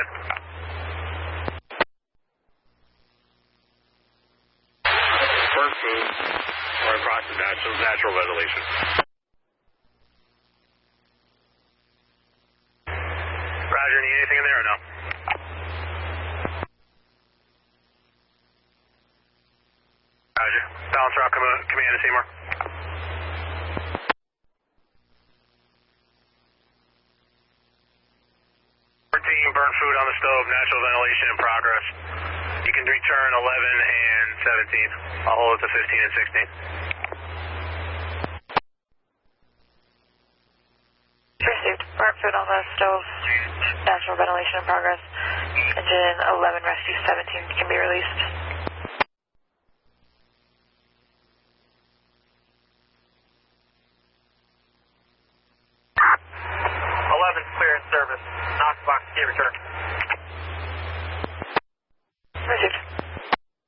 ahead. Burn food or across the natural ventilation. Roger, need anything in there or no? Roger. Balance route command to Seymour. Burn food on the stove, natural ventilation in progress. You can return 11 and 17. I'll hold it to 15 and 16. Received. Burn food on the stove, natural ventilation in progress. Engine 11, rescue 17 can be released. 11 clear in service. Knox box, key return.